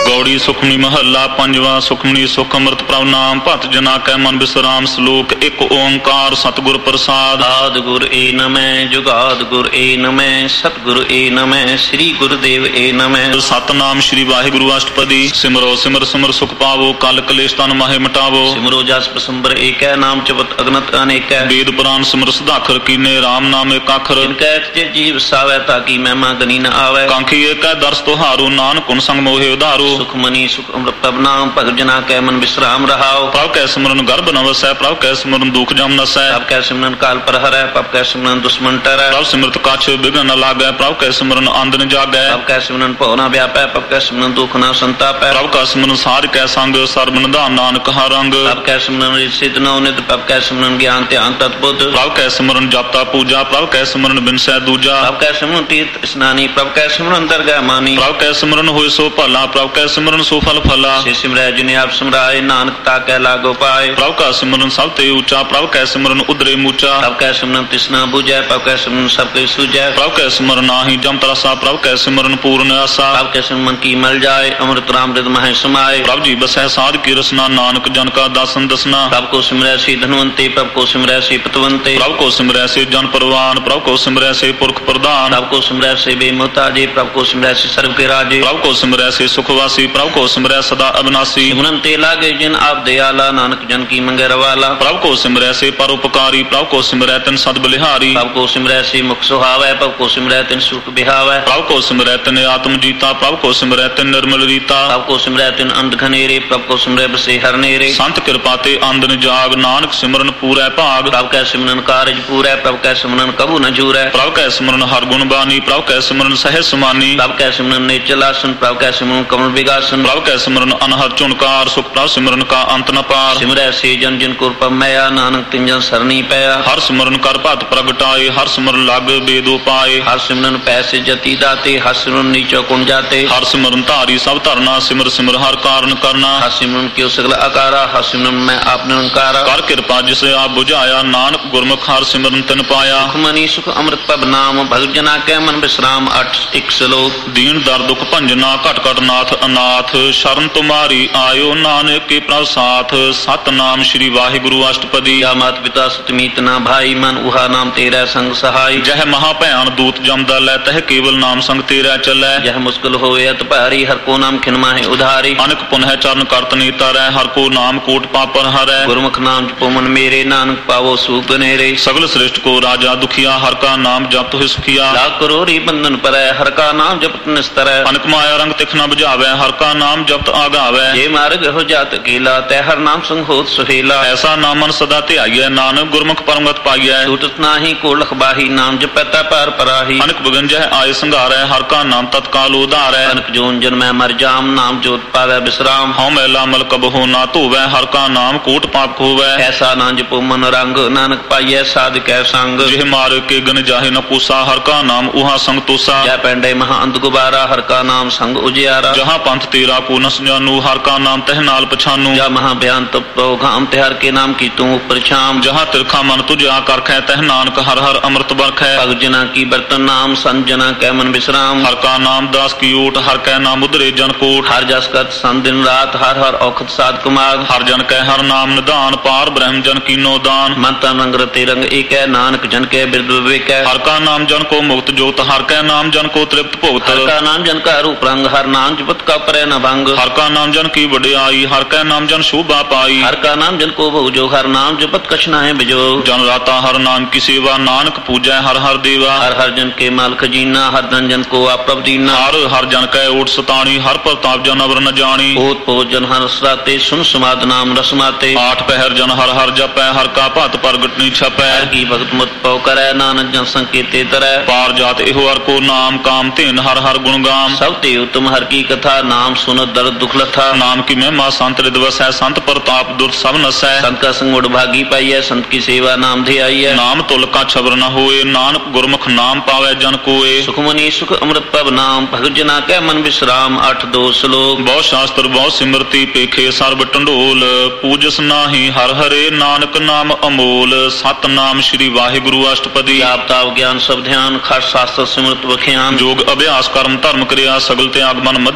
गौड़ी सुखमनी महला पंजवा। सुखमनी सुख अमृत प्रभ नाम भत जना कै मन विश्राम। श्लोक एक ओंकार सतगुर प्रसाद। आदि गुर ए नमः जुगाद गुर ए नमः सतगुरु ए नमः श्री गुरुदेव ए नमः। सतनाम श्री वाहिगुरु अष्टपदी। सिमरो सिमर सिमर सुख पावो कल कलेश तन माहे मिटावो। सिमरो जस पसंबर एक नाम जपत अगनत अनेक। वेद पुराण सिमर सुधाखर कीने राम नाम एक आखर। इनका जीव सावै ताकि महिमा गनी न आवे। कांखी एक दर्श तोहारो नानक कुन संग मोहे उधारो। सुखमनी सुख अमृत प्रभ नाम भगत जना कै मन विश्राम रहाओ। प्रभ कै सिमरन गर्भ न वसै प्रभ कै सिमरन दुख जम नसै। प्रभ कै सिमरन काल पर हरै प्रभ कै सिमरन दुश्मन टरै। प्रभ सिमरत कछ बिघ्न न लागै प्रभ कै सिमरन आंद न जागै। प्रभ कै सिमरन भव न व्यापै प्रभ कै सिमरन दुख न संतापै। प्रभ का सिमरन सार कै संग सर्ब निधान नानक हर रंग। प्रभ कै सिमरन सिद्ध नवनित प्रभ कै सिमरन ज्ञान ध्यान तत्बुद्ध। प्रभ कै सिमरन जपता पूजा प्रभ कै सिमरन बिनसै दूजा। प्रभ कै सिमरन तीर्थ स्नानी प्रभ कै सिमरन दरगाह मानी। प्रभ कै सिमरन होय सो भला प्रभ कै सिमरन सो फल फला। से सिमरै जिने आप सिमराए नानक ताकै लागो पाए। प्रभ का सिमरन सब ते ऊंचा प्रभ कै सिमरन उदरे मूचा। प्रभ कै सिमरन तिसना बुझै प्रभ कै सिमरन सब कोई सूझै। प्रभ कै सिमरन नाहि जम तरसा प्रभ कै सिमरन पूर्ण आसा। प्रभ कै सिमरन की मल जाए अमृत राम हृदय मह समाए। प्रभ जी बसै साध की रसना नानक जन का दासन दसना। प्रभ को सिमरै से धनवंते प्रभ को सिमरै से पतवंते। प्रभ को सिमरै से जन परवान प्रभ को सिमरै से पुरख प्रधान। प्रभ को सिमरै से बेमुहताजे प्रभ को सिमरै से सर्व के राजे। प्रभ को सिमरै से सुखवासी प्रभ को सिमरै सदा अविनाशी। सिमरन ते लागे जिन आप दयाला नानक जन की मंगे रवाला। प्रभ को सिमरै से परोपकारी प्रभ को सिमरै तिन सद बलिहारी। प्रभ को सिमरै से मुख सुहावै प्रभ को सिमरै तिन सुख बिहावै। प्रभ को सिमरै तिन आत्म जीता प्रभ को सिमरै तिन निर्मल रीता। प्रभ को सिमरै तिन अंध घनेरे प्रभ को सिमरै बसे हर नेरे। संत कृपा ते आंदन जाग नानक सिमरन पूरै भाग। प्रभ कै सिमरन कारज पूरै प्रभ कै सिमरन कबू न जूरै। प्रभ कै सिमरन हर गुण बानी प्रभ कै सिमरन सहज समानी। प्रभ कै सिमरन नेचल आसन प्रभ कै सिमरन कमल विगासन। प्रभ कै सिमरन अनहद चुनकार सुख प्रभ सिमरन का अंत न पार। सिमरै से जन जिन को पमया नानक तिन जन सरनी पया। हर सिमरन कर भत प्रगटाए हर सिमरन लाग बेदो पाए। हर सिमरन पैसे जति दाते हर सिमरन नीचो कुण जाते। हर सिमरन धारी सब धरना सिमर सिमर हर कारण करना। हर सिमरन क्यों सगल आकारा हर सिमरन मैं आप निरंकारा। कर कृपा जिसे आप बुझाया नानक गुरमुख हर सिमरन तिन पाया। सुखमनी सुख अमृत प्रभ नाम भगत जना कै मन विश्राम 8 श्लोक। दीन दर दुख भंजना घट घट नाथ अनाथ शरण तुम्हारी आयो नानक के प्रसाथ। सतनाम श्री वाहिगुरु अष्टपदी। या मात पिता सतमीत ना भाई मन उहा नाम तेरा संग सहाय। जह महाभयान दूत जमदा लै तह केवल नाम संग तेरा चलै। जह मुश्किल होए अत भारी हर को नाम खिनमा है उधारी। अनक पुनः चरण करत नीता रै हर को नाम कोट पापर हरै। गुरमुख नाम जपो मन मेरे नानक पावो सुख नेरे। सगल श्रेष्ठ को राजा दुखिया हर का नाम जपत है सुखिया। लाख करोड़ी बंधन परै हर का नाम जपत निस्तरै। अनक माया रंग तिख न बुझावै हर का नाम जपत आगावै। ये मार्ग हो जात अकेला तै हर नाम संग होत सुहेला। ऐसा नामन सदा ध्याइयै नानक गुरमुख परमगत पाइयै। छूटत नाहि को लखबाही नाम जपता पार पराही। अनक बिगंजह आय संघारै हर का नाम तत्काल उधारै। अनक जोन जन्मै मर जाम नाम जोत पावै विश्राम। हौ मैला मल कबहु ना धोवै हर का नाम कूट पाप खोवै। ऐसा नाम जपो मन रंग नानक पाइयै साध कै संग। जिह मार के गन जाहे न पूसा हर का नाम उहा संग तोसा। जय पैंडे महा अंध गुबारा हर का नाम संग उजियारा। जहाँ पंथ तेरा को नस जानू हर का नाम तह नाल पछानू। जा महा बयान तप घाम तिहार के नाम की तू ऊपर छाम। जहाँ तिरखा मन तुझ आकरखै तह नानक हर हर अमृत बरखै। भगत जना की बर्तन नाम संत जना कै मन विश्राम। हर का नाम दास की ओट हर कै नाम उदरे जन कोट। हर जस करत सन दिन रात हर हर औखत साध कुमार। हर जन कै हर नाम निदान पार ब्रह्म जन की नो दान। मन तन रंग रते रंग एक है नानक जन के बिरद विवेक है। हर का नाम जन को मुक्त जोत हर कै नाम जन को तृप्त भुगत। हर का नाम जन का रूप रंग हर नाम जपत का परै न भंग। हर का नाम जन की वड्याई हर कै नाम जन शोभा पाई। हर का नाम जन को भोजो हर नाम जपत कछ नाहि बिजो। जन राता हर नाम की सेवा नानक पूजै हर हर देवा। हर हर जन के माल खजीना हर धन जन को आप दीना। हर हर जन कै ओट सताणी हर प्रताप जन अवर न जानी। पोत पोत जन हर सराते सुन समाद नाम रसमाते। आठ पहर जन हर हर जपै हर का भत प्रगट नी छपै। हर की भगत मत पौ करै नानक जन संकेते तरै। पार जात एहो हर को नाम काम तेन हर हर गुण गाम। सब ते उत्तम हर की कथा नाम सुन दर्द दुख लथा। नाम की महिमा संत रिदवस है संत प्रताप दुर् सब नसै। संत का संग भागी पाई है संत की सेवा नाम ध्याई है। नाम तुल का छबर न होए नानक गुरमुख नाम पावै जन कोए। सुखमनी सुख अमृत प्रभ नाम भगत जना कै मन विश्राम 8 श्लोक। बहु शास्त्र बहु सिमरती पेखे सर्ब टंडोल पूजस नाही हर हरे नानक नाम अमोल। सतनाम श्री वाहिगुरु अष्टपदी। जाप ताप ज्ञान सब ध्यान खट शास्त्र सिमरत वख्यान। जोग अभ्यास कर्म धर्म क्रिया सगल त्याग मन मध्य फिरिया।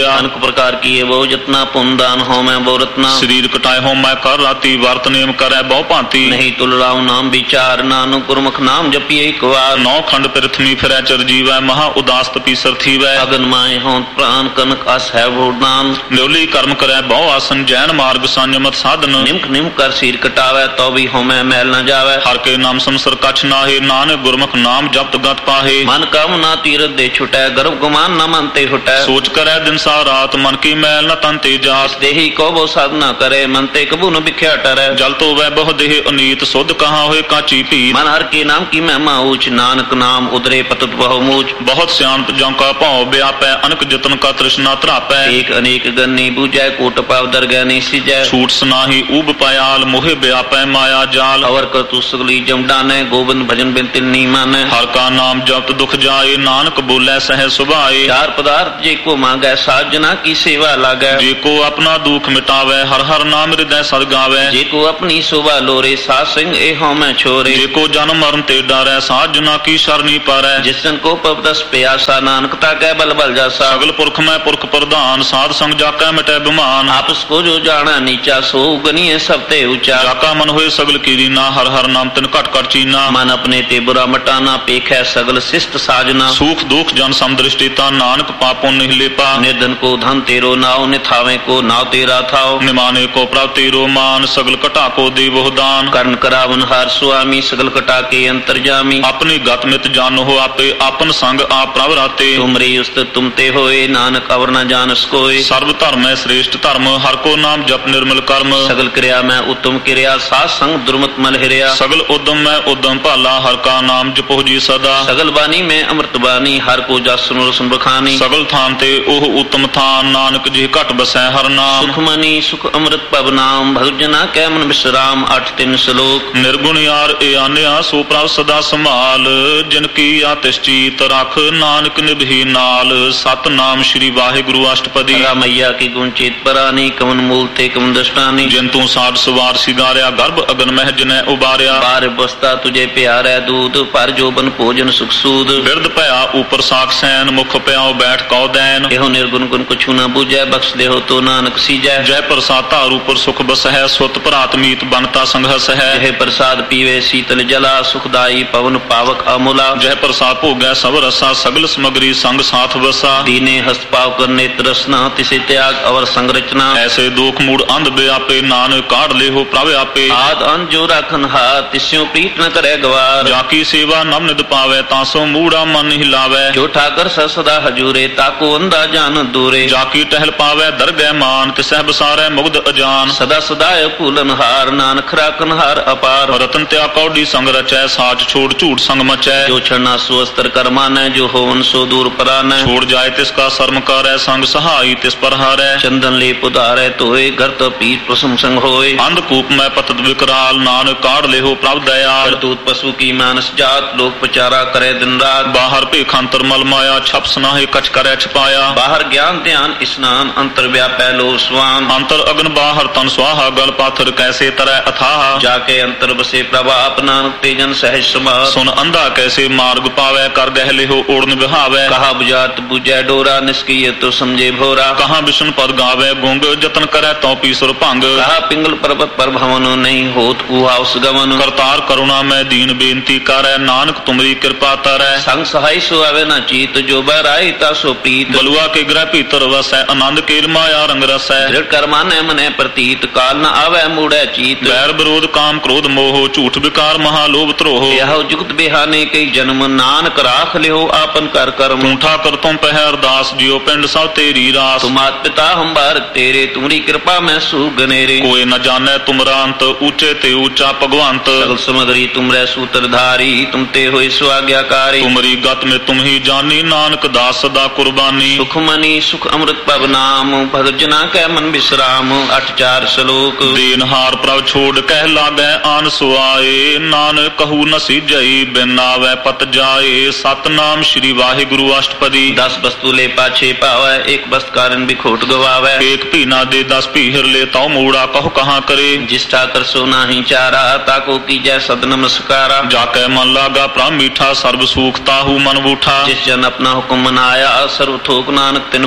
ਕੀਆ। अनेक प्रकार किए वो जतना पुन दान हो मैं वो रत्ना। ਸਰੀਰ ਕਟਾਏ ਹੋ ਮੈਂ ਕਰ ਰਾਤੀ ਵਰਤ ਨੇਮ ਕਰੈ ਬਹੁ ਭਾਂਤੀ। नहीं तुल राव नाम विचार नानु गुरमुख नाम जपिए एक बार। ਨੌ ਖੰਡ ਪਿਰਥਮੀ ਫਿਰੈ ਚਰ ਜੀਵੈ ਮਹਾ ਉਦਾਸ ਤਪੀਸਰ ਥੀਵੈ। अगन माए हों प्राण कनक अस है भूडान। ਨਿਉਲੀ ਕਰਮ ਕਰੈ ਬਹੁ ਆਸਨ ਜੈਨ ਮਾਰਗ ਸੰਜਮਤ ਸਾਧਨ। निमक निमक कर सिर कटावे तो भी हो मैं मैल न जावे। ਹਰ ਕੇ ਨਾਮ ਸੰਸਰ ਕਛ ਨਾਹੇ ਨਾਨਕ ਗੁਰਮੁਖ ਨਾਮ ਜਪਤ ਗਤ ਪਾਹੇ। मन कामना तीरथ दे छुटै गर्भ गुमान न मनते हुटै। ਸੋਚ ਕਰੈ ਦਿਨ ਸਾ ਰਾਤ ਮਨ ਕੀ ਮੈਲ ਨ ਤਨ ਤੇ ਜਾਤ। देही को वो साधना करे मनते कबू न बिख्या टरै। ਜਲ ਤੋ ਵੈ ਬਹੁ ਦੇਹ ਅਨੀਤ ਸੁਧ ਕਹਾਂ ਹੋਏ ਕਾਚੀ ਭੀਤ। मन हर के नाम की महिमा ऊंच नानक नाम उदरे पतुत बहु मूच। ਬਹੁਤ ਸਿਆਣਪ ਜਉ ਕਾ ਭਾਉ ਵਿਆਪੈ ਅਨਕ ਜਤਨ ਕਾ ਤ੍ਰਿਸ਼ਨਾ ਧਰਾਪੈ। एक अनेक गन्नी बूझै कोट पाव दरगह नहीं सिजै। ਛੂਟ ਸਨਾਹੀ ਊਬ ਪਾयाल मोहे व्यापै माया जाल। अवर कर तू सगली जमडानै गोविंद भजन बिन तिल नी मानै। हर का नाम जपत दुख जाए नानक बोलै सह सुभाए। चार पदार्थ जे को मांगै साजना की सेवा लागै। जे को अपना दुख मिटावै हर हर नाम हृदय सद गावै। जे को अपनी शोभा लोरे साध संग ए हों मैं छोरे। जे को जन्म मरण ते डरै साजना की शरणी पारै। जिसन को पवदस प्यासा नानकता कै बल बल जासा। सगल पुरख मैं पुरख प्रधान साध संग जाकै मिटै बिमान। आपस को जो जाना नीचा सो गनिए सब ते ऊंचा। जाका मन होए सगल कीरीना हर हर नाम तिन घट घट चीना। मन अपने ते बुरा मटाना पेखै सगल शिष्ट साजना। सुख दुख जन समदृष्टिता नानक पापों नहीं लेपा। निर्धन को धन तेरो नाव निथावे को नाव तेरा थाओ। निमाने को प्रभ तेरो मान सगल कटा को देवो दान। कर्ण करावन हार स्वामी सगल कटा के अंतर्जामी। अपनी गत मित जानो हो आपे आपन संग आप प्रभ राते। तुमरे उस्त तुम ते होए नानक अवर न जानस कोय। सर्व धर्म है श्रेष्ठ धर्म हर को नाम जप निर्मल कर्म। सगल क्रिया में उत्तम क्रिया साध संग दुर्मत मल हिरिया। सगल उद्यम में उद्यम भाला हर का नाम जपो जी सदा। सगल बानी में अमृत बानी हर को जस सुनो रसन बखानी। सगल थान ते ओह उत्तम थान नानक जी घट बसै हर नाम। सुख मनी सुख अमृत पब नाम भगजना कै मन विश्राम। 8 3 श्लोक। निर्गुण यार ए आन्या सो प्रभ सदा संभाल। जिनकी आतिश चीत रख नानक निभि नाल। सत नाम श्री वाहिगुरु अष्टपदी। मैया की गुणचित परानी कमन मूल ते कमन दृष्टानी। जिंतु साठ सवार सिगारिया गर्भ अगन मह जिनै उबारिया। बार बस्ता तुझे प्यारै दूध पर जोबन भोजन सुख सूद। बिरद भया ऊपर साख सैन मुख प्याओ बैठ कौ दैन। एहो निर्गुण गुण कुछु न बूझै बख्श देहो तो नानक सीजै। जय प्रसाद तार ऊपर सुख बस है सुत भरात मीत बनता संघस है। जय प्रसाद पीवे शीतल जला सुखदाई पवन पावक अमूला। जय प्रसाद भोगै सब रसा सगल समग्री संग साथ बसा। दीने हस्त पाव करने तरसना तिसे त्याग अवर संरचना। ऐसे दुख मूड अंध व्यापे नानक काढ़ ले हो प्रभ आपे। आद अंत जो राखन हाथ तिस्यों प्रीत न करे गवार। जाकी सेवा नम निद पावे तासो मूड़ा मन हिलावे। जो ठाकर सदा हजूरे ताको अंधा जान दूरे। जाकी टहल पावे दरगह मान तिसह बसारे मुग्ध अजान। सदा सदाय फूलन हार नानक राखन हार अपार। रतन त्या कौडी संग रचै साच छोड़ झूठ संग मचै। जो छड़ना सो अस्तर कर मानै जो होवन सो दूर परानै। छोड़ जाए तिसका शर्म करੈ संग सहाई तिस पर हारै। चंदन ले पुधारै तोए घर तो पीर प्रसम संग होए। अंधकूप में पतत विकराल नानक काढ़ ले हो प्रभ दयाल। करतूत पशु की मानस जात लोक प्रचारा करे दिन रात। बाहर भेखांतर मल माया छप सनाहे कछ करे छपाया। बाहर ज्ञान ध्यान स्नान अंतर व्यापै लो स्वान। अंतर अग्न बाहर तन स्वाहा गल पाथर कैसे तरह अथाह। जाके अंतर बसे प्रभाप नानक तेजन सहज समा। सुन अंधा कैसे मार्ग पावै कर गहले हो ओढ़न बिहावै। कहा बुझात बुझै डोरा निष्क्रिय तो समझे भोरा। कहा विष्णु पद गावे गुंग जतन करे तो पीसुर भंग। कहा पिंगल पर्वत पर भवन नहीं होत कुहाउस गमन। करतार करुणा में दीन बेनती करे नानक तुमरी कृपा तरੈ। संग सहाय सो आवे न चीत जो बराई ता सो प्रीत। बलुआ के ग्रह भीतर वसै आनंद केल माया रंग रसै। दृढ़ कर्मा ने मने प्रतीत काल न आवे मूढ़ै चीत। बैर विरोध काम क्रोध मोह झूठ विकार महालोभ त्रोह। यह जुगत बेहाने कई जन्म नानक राख लिहो आपन कर कर्म। ठूठा कर तुम पह अरदास जियो पिंड सब तेरी रास। तुम मात पिता हम बारक तेरे तुमरी कृपा में सुगनेरे। कोई न जाने तुमरा अंत ऊंचे ते ऊंचा भगवंत। सगल समग्री तुमरे सूत्रधारी तुम ते होए स्वाज्ञाकारी। तुमरी गत में तुम ही जानी नानक दास सदा कुर्बानी। सुख मनी सुख अमृत पब नाम भगजना कै मन विश्राम। 8 4 श्लोक। देनहार प्रभ छोड़ कह लागै आन सुआए। नानक कहू न सीजई बिन आवै पत जाए। सतनाम श्री वाहिगुरु अष्टपदी। 10 वस्तु ले पाछे पावै एक वस्त कारण भी खोट गवावै। एक भी ना दे 10 पीहर ले तौ मूड़ा कहो कहाँ करे। जिस ठाकर सो नाही चारा ताको कीजै सद नमस्कारा। जाकै मन लागा प्राण मीठा सर्व सुख ताहू मन बूठा। जिस जन अपना हुक्म मनाया सर्व थोक नानक तिन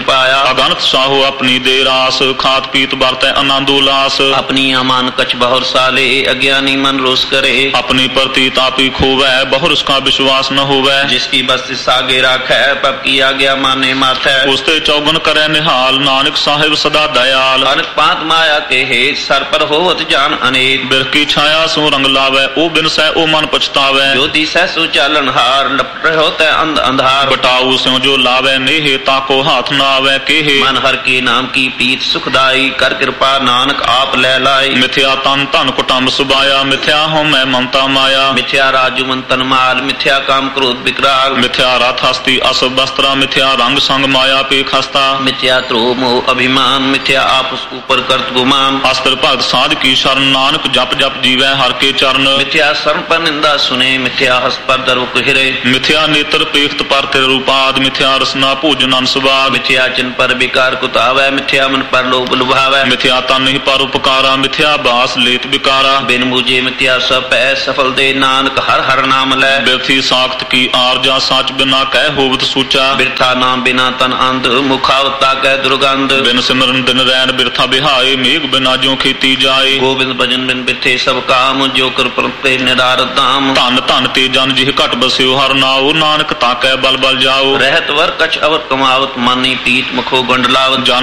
पाया। अगणत साहो अपनी दे रास, खात पीत बरतै आनंद उल्लास। अपनी अमान कछ बहुर साले, अज्ञानी मन रोष करे। अपनी प्रति तापी खोवै, बहुर उसका विश्वास न होवै। जिसकी बस्ती सागे राखै, पब की आज्ञा माने माथै। उसते चौगन करे निहाल, नानक साहिब सदा दयाल। अनक पात माया के हेत, सर पर होवत जान अनेक। बिरख की छाया सो रंग लावै, ओ बिन सै ओ मन पछतावै। ज्योति सै सो चालन हार, लपट होता अंध अंधार। बटाऊ स्यों जो लावै नेहे, ताको हाथ न आवै केहे। मन हर के नाम की पीत सुखदाई, कर कृपा नानक आप ले लाई। मिथ्या तन धन कुटुंब सुबाया, मिथ्या हो मैं ममता माया। मिथ्या राजु मन तन माल, मिथ्या काम क्रोध विकराल। मिथ्या रथ हस्ती असुभ वस्त्रा, मिथ्या रंग संग माया पे खस्ता। मिथ्या त्रोह मोह अभिमान, मिथ्या आपस ऊपर करत गुमान। अस्त्र भगत साध की शरण, नानक जप जप जीवै हर के चरण। मिथ्या शरण पर निंदा सुने, मिथ्या हस पर दरुक हिरे। मिथ्या नेत्र पेख्त पर तिर रूपाद, मिथ्या रसना भोजन अनसुवाद। मिथ्या चिन्ह पर विकार कुतावै, मिथ्या मन पर लोभ लुभावै। मिथ्या तन ही पर उपकारा, मिथ्या बास लेत विकारा। बिन मुझे मिथ्या सब पै, सफल दे नानक हर हर नाम लै। बिरथी साख्त की आरजा, साच बिना कह होवत सूचा। बिरथा नाम बिना तन अंध, मुखावता कह दुर्गंध। बिन सिमरन दिन रैन बिरथा बिहाए, मेघ बिना ज्यों खेती जाए। गोविंद भजन बिन बिरथे सब काम, जो कर प्रते निरार दाम। धन धन ते जन जिह घट बस्यो हर नाओ, नानक ताकै बल बल जाओ। रहत वर कछ अवर कमावत, मानी पीत मुखो गंडलावत। जन